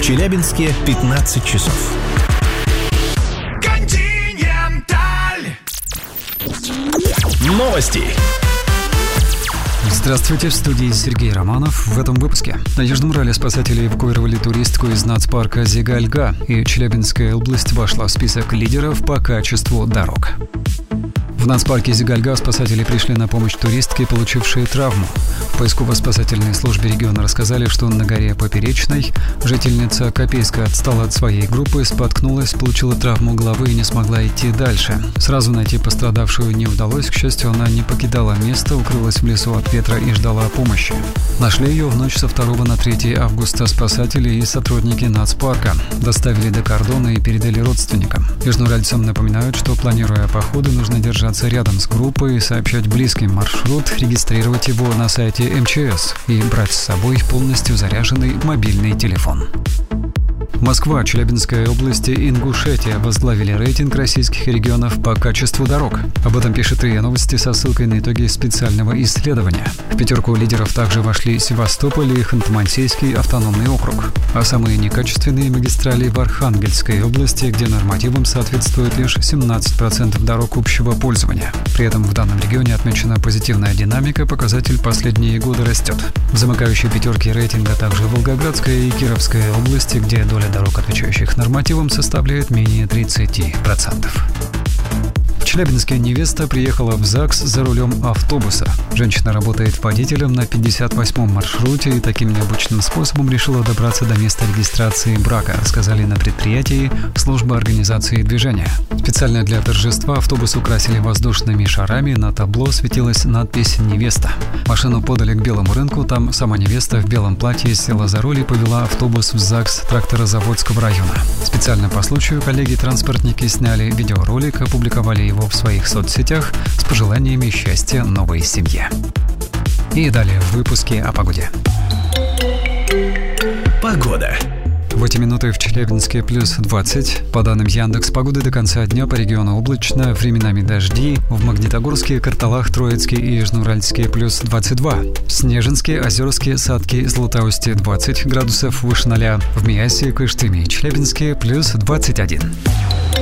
Челябинске 15 часов. Новости. Здравствуйте, в студии Сергей Романов. В этом выпуске. На Южном Урале спасатели эвакуировали туристку из нацпарка Зигальга, и Челябинская область вошла в список лидеров по качеству дорог. В нацпарке Зигальга спасатели пришли на помощь туристке, получившей травму. В поисково-спасательной службе региона рассказали, что на горе Поперечной жительница Копейска отстала от своей группы, споткнулась, получила травму головы и не смогла идти дальше. Сразу найти пострадавшую не удалось. К счастью, она не покидала место, укрылась в лесу от ветра и ждала помощи. Нашли ее в ночь со 2 на 3 августа спасатели и сотрудники нацпарка. Доставили до кордона и передали родственникам. Южноуральцам напоминают, что, планируя походы, нужно держаться рядом с группой, сообщать близким маршрут, регистрировать его на сайте МЧС и брать с собой полностью заряженный мобильный телефон. Москва, Челябинская область и Ингушетия возглавили рейтинг российских регионов по качеству дорог. Об этом пишет РИА Новости со ссылкой на итоги специального исследования. В пятерку лидеров также вошли Севастополь и Ханты-Мансийский автономный округ. А самые некачественные магистрали в Архангельской области, где нормативам соответствует лишь 17% дорог общего пользования. При этом в данном регионе отмечена позитивная динамика, показатель последние годы растет. В замыкающей пятерке рейтинга также Волгоградская и Кировская области, где доля дорог, отвечающих нормативам, составляет менее 30%. В Челябинске невеста приехала в ЗАГС за рулем автобуса. Женщина работает водителем на 58-м маршруте и таким необычным способом решила добраться до места регистрации брака, рассказали на предприятии службы организации движения. Специально для торжества автобус украсили воздушными шарами, на табло светилась надпись «Невеста». Машину подали к Белому рынку, там сама невеста в белом платье села за руль и повела автобус в ЗАГС Тракторозаводского района. Специально по случаю коллеги-транспортники сняли видеоролик, опубликовали его в своих соцсетях с пожеланиями счастья новой семье. И далее в выпуске о погоде. Погода. В эти минуты в Челябинске плюс 20. По данным Яндекс.Погоды, до конца дня по региону облачно, временами дожди. В Магнитогорске, Карталах, Троицке и Южноуральске плюс 22. В Снежинске, Озерске, Садке, Златоусте 20 градусов выше 0. В Миасе, Кыштыме и Челябинске плюс 21.